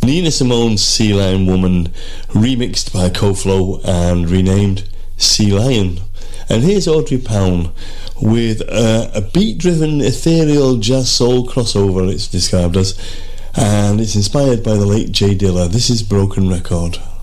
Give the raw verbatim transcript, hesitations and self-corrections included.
Nina Simone's Sea Lion Woman, remixed by Koflo and renamed Sea Lion. And here's Audrey Pound with uh, a beat-driven ethereal jazz soul crossover, it's described as, and it's inspired by the late Jay Dilla. This is Broken Record.